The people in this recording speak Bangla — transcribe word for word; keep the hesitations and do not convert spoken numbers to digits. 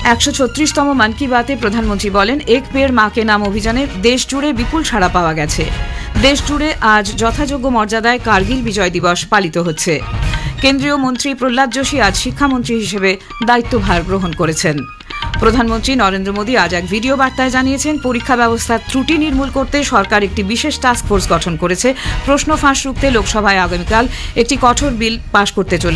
একশো ছত্রিশতম মন কি বাতে প্রধানমন্ত্রী বলেন, এক পেড় মা কে নাম অভিযানে দেশ জুড়ে বিপুল সাড়া পাওয়া গেছে। দেশ জুড়ে আজ যথাযোগ্য মর্যাদায় কার্গিল বিজয় দিবস পালিত হচ্ছে। কেন্দ্রীয় মন্ত্রী প্রহ্লাদ যোশী আজ শিক্ষামন্ত্রী হিসেবে দায়িত্বভার গ্রহণ করেছেন। প্রধানমন্ত্রী নরেন্দ্র মোদী আজ এক ভিডিও বার্তায় জানিয়েছেন, পরীক্ষা ব্যবস্থার ত্রুটি নির্মূল করতে সরকার একটি বিশেষ টাস্ক ফোর্স গঠন করেছে। প্রশ্ন ফাঁস রুখতে লোকসভায় আগামীকাল একটি কঠোর বিল পাশ করতে চলেছে।